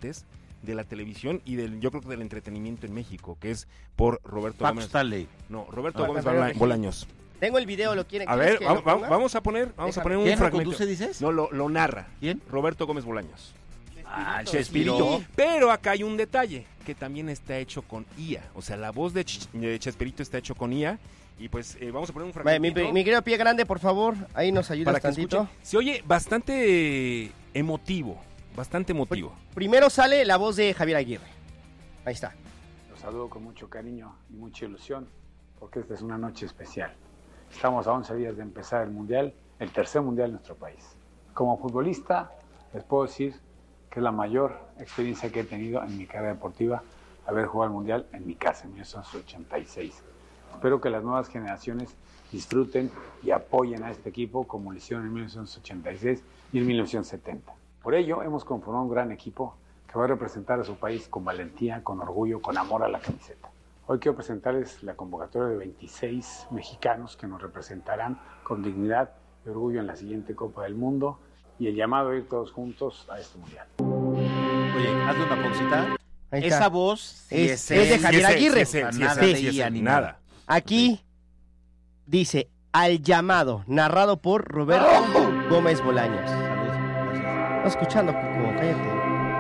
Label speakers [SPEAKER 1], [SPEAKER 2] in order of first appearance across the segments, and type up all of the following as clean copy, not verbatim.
[SPEAKER 1] importantes de la televisión y yo creo que del entretenimiento en México, que es por Roberto
[SPEAKER 2] Paco
[SPEAKER 1] Gómez.
[SPEAKER 2] Stanley.
[SPEAKER 1] No, Roberto
[SPEAKER 3] Ah,
[SPEAKER 1] Gómez
[SPEAKER 3] Rafael
[SPEAKER 1] Bolaños.
[SPEAKER 3] Tengo el video, ¿lo quieren?
[SPEAKER 1] A ver,
[SPEAKER 3] ¿Quieres que lo ponga?
[SPEAKER 1] vamos a poner un
[SPEAKER 2] ¿Quién lo
[SPEAKER 1] fragmento.
[SPEAKER 2] conduce, dices?
[SPEAKER 1] No, lo narra.
[SPEAKER 2] ¿Quién?
[SPEAKER 1] Roberto Gómez Bolaños.
[SPEAKER 2] Chespirito.
[SPEAKER 1] Chespirito. Pero acá hay un detalle, que también está hecho con IA. O sea, la voz de Chespirito está hecho con IA. Y pues vamos a poner un fragmento.
[SPEAKER 3] Mi querido Pie Grande, por favor, ahí nos ayudas
[SPEAKER 1] para que
[SPEAKER 3] tantito.
[SPEAKER 1] escuchen. Se oye bastante emotivo.
[SPEAKER 3] Primero sale la voz de Javier Aguirre. Ahí está.
[SPEAKER 4] Los saludo con mucho cariño y mucha ilusión, porque esta es una noche especial. Estamos a 11 días de empezar el Mundial, el tercer Mundial de nuestro país. Como futbolista, les puedo decir que es la mayor experiencia que he tenido en mi carrera deportiva, haber jugado el Mundial en mi casa, en 1986. Espero que las nuevas generaciones disfruten y apoyen a este equipo como lo hicieron en 1986 y en 1970. Por ello, hemos conformado un gran equipo que va a representar a su país con valentía, con orgullo, con amor a la camiseta. Hoy quiero presentarles la convocatoria de 26 mexicanos que nos representarán con dignidad y orgullo en la siguiente Copa del Mundo y el llamado a ir todos juntos a este Mundial.
[SPEAKER 2] Oye, hazle una pausita.
[SPEAKER 3] Ahí está.
[SPEAKER 2] Esa voz
[SPEAKER 3] es de Javier Aguirre.
[SPEAKER 2] Nada de IA ni nada.
[SPEAKER 3] Aquí dice, al llamado, narrado por Roberto Gómez Bolaños.
[SPEAKER 2] Saludos. Gracias.
[SPEAKER 3] ¿Estás escuchando, Cuco? Cállate.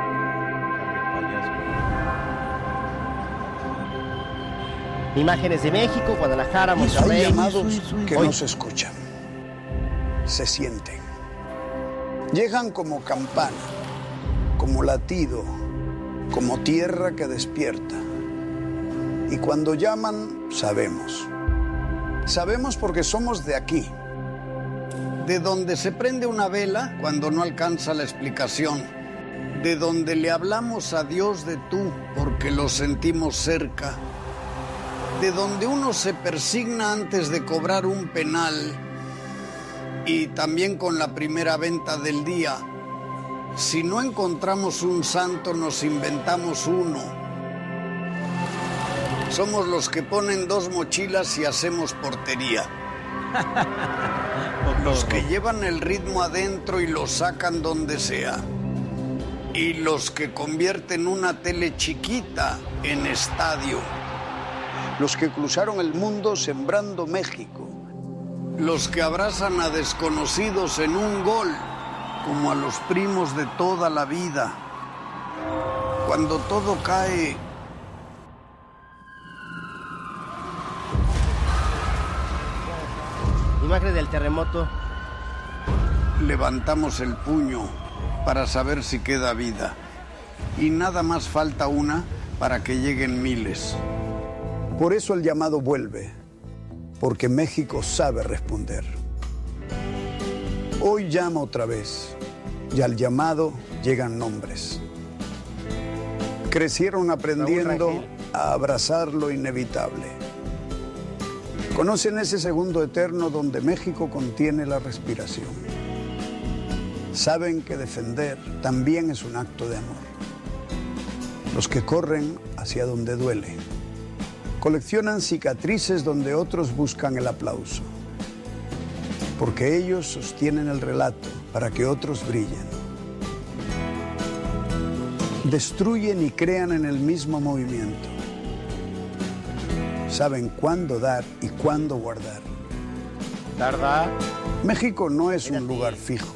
[SPEAKER 3] Imágenes de México, Guadalajara, Monterrey.
[SPEAKER 5] Hay llamados que no se escuchan, se sienten. Llegan como campana, como latido, como tierra que despierta. Y cuando llaman, sabemos. Sabemos porque somos de aquí. De donde se prende una vela cuando no alcanza la explicación. De donde le hablamos a Dios de tú porque lo sentimos cerca. De donde uno se persigna antes de cobrar un penal y también con la primera venta del día. Si no encontramos un santo, nos inventamos uno. Somos los que ponen 2 mochilas y hacemos portería. Los que llevan el ritmo adentro y lo sacan donde sea. Y los que convierten una tele chiquita en estadio. Los que cruzaron el mundo sembrando México. Los que abrazan a desconocidos en un gol, como a los primos de toda la vida. Cuando todo cae,
[SPEAKER 3] Imagen del terremoto.
[SPEAKER 5] levantamos el puño para saber si queda vida. Y nada más falta una para que lleguen miles. Por eso el llamado vuelve, porque México sabe responder. Hoy llama otra vez, y al llamado llegan nombres. Crecieron aprendiendo a abrazar lo inevitable. Conocen ese segundo eterno donde México contiene la respiración. Saben que defender también es un acto de amor. Los que corren hacia donde duele. Coleccionan cicatrices donde otros buscan el aplauso. Porque ellos sostienen el relato para que otros brillen. Destruyen y crean en el mismo movimiento. Saben cuándo dar y cuándo guardar.
[SPEAKER 2] Tarda.
[SPEAKER 5] México no es un lugar fijo.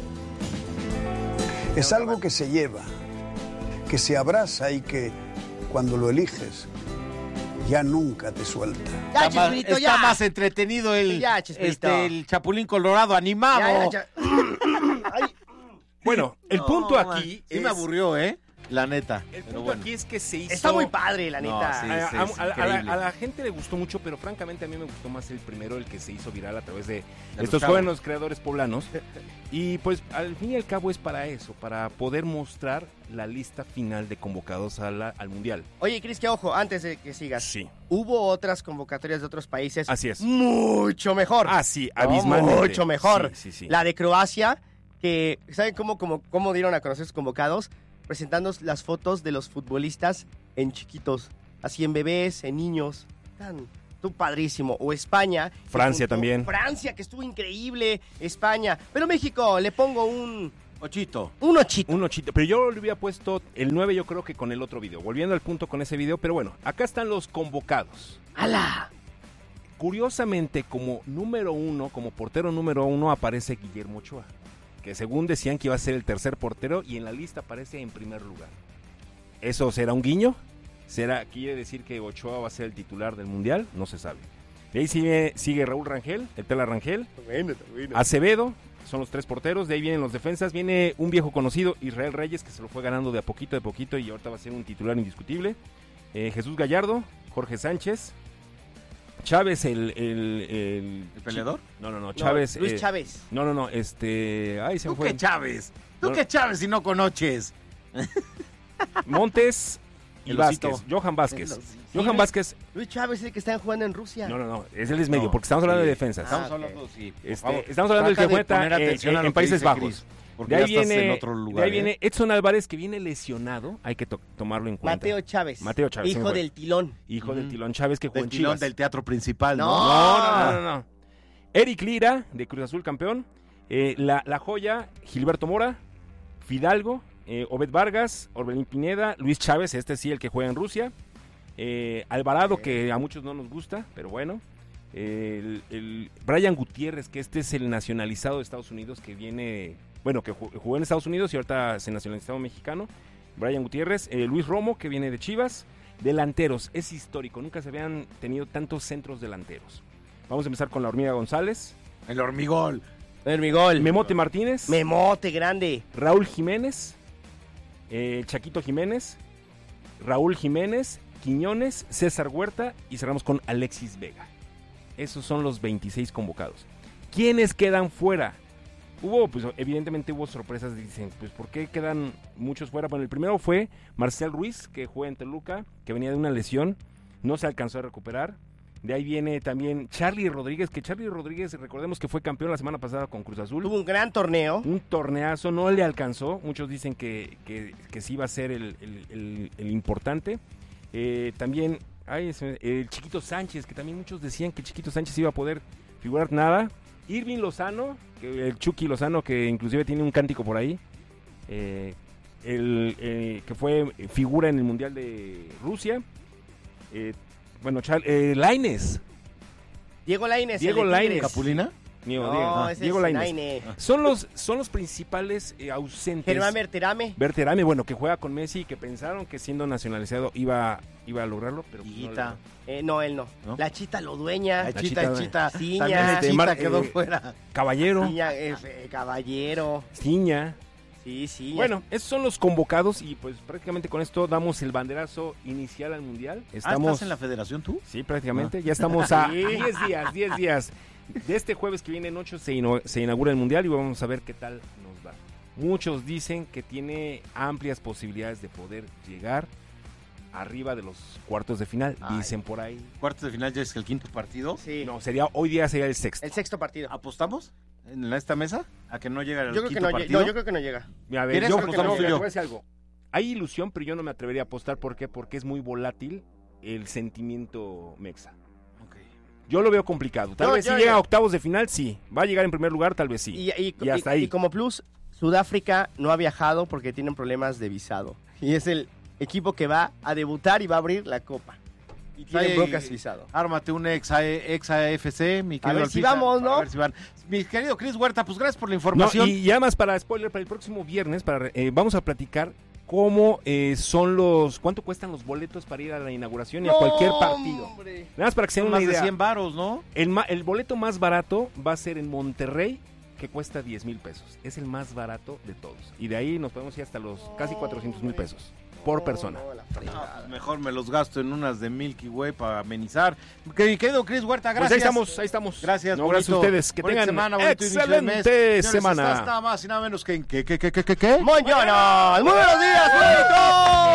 [SPEAKER 5] Es algo que se lleva, que se abraza y que, cuando lo eliges, ya nunca te suelta.
[SPEAKER 3] Ya,
[SPEAKER 2] Está,
[SPEAKER 3] Chespirito,
[SPEAKER 2] está
[SPEAKER 3] ya.
[SPEAKER 2] más entretenido el Chapulín Colorado animado.
[SPEAKER 3] Ya. Ay,
[SPEAKER 1] Bueno, el punto aquí
[SPEAKER 2] Sí me aburrió, la neta.
[SPEAKER 1] El
[SPEAKER 2] Pero
[SPEAKER 1] punto
[SPEAKER 2] bueno.
[SPEAKER 1] aquí es que se hizo...
[SPEAKER 3] está muy padre, la neta.
[SPEAKER 2] sí.
[SPEAKER 1] A la gente le gustó mucho, pero francamente a mí me gustó más el primero, el que se hizo viral a través de
[SPEAKER 2] los
[SPEAKER 1] estos
[SPEAKER 2] chavos.
[SPEAKER 1] jóvenes creadores poblanos. Y pues al fin y al cabo es para eso, para poder mostrar la lista final de convocados al Mundial.
[SPEAKER 3] Oye, Cris, que ojo, antes de que sigas.
[SPEAKER 1] Sí.
[SPEAKER 3] Hubo otras convocatorias de otros países.
[SPEAKER 1] Así es.
[SPEAKER 3] Mucho mejor.
[SPEAKER 1] Ah, sí,
[SPEAKER 3] No,
[SPEAKER 1] abismalmente.
[SPEAKER 3] mucho mejor.
[SPEAKER 1] Sí.
[SPEAKER 3] La de Croacia, que ¿saben cómo dieron a conocer sus convocados? Presentando las fotos de los futbolistas en chiquitos, así en bebés, en niños. Estuvo padrísimo. O España.
[SPEAKER 1] Francia también.
[SPEAKER 3] Francia, que estuvo increíble. España. Pero México, le pongo un
[SPEAKER 2] Ochito.
[SPEAKER 3] Un ochito.
[SPEAKER 1] Un ochito. Pero yo le había puesto el 9, yo creo que con el otro video. Volviendo al punto con ese video. Pero bueno, acá están los convocados.
[SPEAKER 3] ¡Hala!
[SPEAKER 1] Curiosamente, como número 1, como portero número 1, aparece Guillermo Ochoa. Que según decían que iba a ser el tercer portero y en la lista aparece en primer lugar. ¿Eso será un guiño? ¿Quiere decir que Ochoa va a ser el titular del Mundial? No se sabe. De ahí sigue Raúl Rangel, el Tela Rangel.
[SPEAKER 3] Bueno.
[SPEAKER 1] Acevedo, son los 3 porteros. De ahí vienen los defensas. Viene un viejo conocido, Israel Reyes, que se lo fue ganando de a poquito y ahorita va a ser un titular indiscutible. Jesús Gallardo, Jorge Sánchez. Chávez, el
[SPEAKER 2] peleador.
[SPEAKER 1] No, Chávez.
[SPEAKER 3] Luis Chávez.
[SPEAKER 1] No, ay, se me fue.
[SPEAKER 2] ¿Tú qué Chávez? ¿Tú qué Chávez si no conoces?
[SPEAKER 1] Montes y Vázquez. Johan Vázquez. Johan Vázquez.
[SPEAKER 3] Luis Chávez es el que están jugando en Rusia.
[SPEAKER 1] No, él es medio, porque estamos hablando de defensas.
[SPEAKER 2] Estamos hablando, sí.
[SPEAKER 1] Estamos hablando del que cuenta en Países Bajos. De ahí viene Edson Álvarez, que viene lesionado. Hay que tomarlo en cuenta.
[SPEAKER 3] Mateo Chávez. Hijo del Tilón.
[SPEAKER 1] Hijo del Tilón Chávez, que jugó en Chivas.
[SPEAKER 2] Del teatro principal,
[SPEAKER 1] No. Eric Lira, de Cruz Azul, campeón. La joya, Gilberto Mora. Fidalgo. Obed Vargas, Orbelín Pineda, Luis Chávez, sí, el que juega en Rusia. Alvarado, que a muchos no nos gusta, pero bueno. El Brian Gutiérrez, que es el nacionalizado de Estados Unidos, que viene... Bueno, que jugó en Estados Unidos y ahorita se nacionalizado mexicano. Brian Gutiérrez. Luis Romo, que viene de Chivas. Delanteros, es histórico. Nunca se habían tenido tantos centros delanteros. Vamos a empezar con la Hormiga González.
[SPEAKER 2] El Hormigol.
[SPEAKER 1] Memote Martínez.
[SPEAKER 3] Memote, grande.
[SPEAKER 1] Raúl Jiménez. Chaquito Jiménez. Raúl Jiménez. Quiñones. César Huerta. Y cerramos con Alexis Vega. Esos son los 26 convocados. ¿Quiénes quedan fuera? Evidentemente hubo sorpresas, dicen, pues ¿por qué quedan muchos fuera? Bueno, el primero fue Marcel Ruiz, que juega en Toluca, que venía de una lesión, no se alcanzó a recuperar. De ahí viene también Charly Rodríguez, recordemos que fue campeón la semana pasada con Cruz Azul.
[SPEAKER 3] Tuvo un gran torneo.
[SPEAKER 1] Un torneazo, no le alcanzó, muchos dicen que sí iba a ser el importante. También el Chiquito Sánchez, que también muchos decían que el Chiquito Sánchez iba a poder figurar nada. Irving Lozano, el Chucky Lozano, que inclusive tiene un cántico por ahí, que fue figura en el Mundial de Rusia. Lainez.
[SPEAKER 3] Diego Lainez.
[SPEAKER 2] ¿Capulina?
[SPEAKER 1] Diego Lainez. Son los principales ausentes.
[SPEAKER 3] Germán Berterame,
[SPEAKER 1] que juega con Messi y que pensaron que siendo nacionalizado iba a lograrlo, pero
[SPEAKER 3] no, él no. La Chita Lodueña.
[SPEAKER 2] La Chita.
[SPEAKER 3] Ciña.
[SPEAKER 2] Chita quedó fuera.
[SPEAKER 1] Caballero.
[SPEAKER 3] Caballero.
[SPEAKER 1] Ciña.
[SPEAKER 3] Sí.
[SPEAKER 1] Bueno, esos son los convocados y pues prácticamente con esto damos el banderazo inicial al Mundial.
[SPEAKER 2] ¿Estás en la federación tú?
[SPEAKER 1] Sí, prácticamente. Ya estamos a 10 días. De este jueves que viene en 8 se inaugura el Mundial y vamos a ver qué tal nos va. Muchos dicen que tiene amplias posibilidades de poder llegar arriba de los cuartos de final, dicen por ahí.
[SPEAKER 2] ¿Cuartos de final ya es el quinto partido?
[SPEAKER 3] Sí.
[SPEAKER 1] No, hoy día sería el sexto.
[SPEAKER 3] El sexto partido.
[SPEAKER 2] ¿Apostamos en esta mesa a que no llega el quinto partido?
[SPEAKER 3] No, yo creo que no llega.
[SPEAKER 1] A ver, yo te voy a decir algo. Hay ilusión, pero yo no me atrevería a apostar. ¿Por qué? Porque es muy volátil el sentimiento mexa. Yo lo veo complicado. Tal vez si llega a octavos de final, sí. Va a llegar en primer lugar, tal vez sí. Y hasta ahí.
[SPEAKER 3] Y como plus, Sudáfrica no ha viajado porque tienen problemas de visado. Y es el equipo que va a debutar y va a abrir la copa. Y tiene broncas visado.
[SPEAKER 2] Ármate un ex AFC, mi querido
[SPEAKER 3] A ver si vamos, ¿no?
[SPEAKER 2] A ver si van. Mi querido Cris Huerta, pues gracias por la información.
[SPEAKER 1] Y además, para spoiler, para el próximo viernes, vamos a platicar cómo cuánto cuestan los boletos para ir a la inauguración y a cualquier partido.
[SPEAKER 3] Hombre.
[SPEAKER 1] Nada más para que se den una idea.
[SPEAKER 2] Más de 100 varos, ¿no?
[SPEAKER 1] El boleto más barato va a ser en Monterrey, que cuesta 10,000 pesos. Es el más barato de todos. Y de ahí nos podemos ir hasta los casi 400,000 pesos por persona.
[SPEAKER 2] Mejor me los gasto en unas de Milky Way para amenizar. Querido Cris Huerta, gracias.
[SPEAKER 1] Pues ahí estamos.
[SPEAKER 2] Gracias,
[SPEAKER 1] gracias a ustedes. Que tengan excelente semana.
[SPEAKER 2] Nada más y nada menos que ¿qué?
[SPEAKER 3] ¡Muy buenos días, bonito!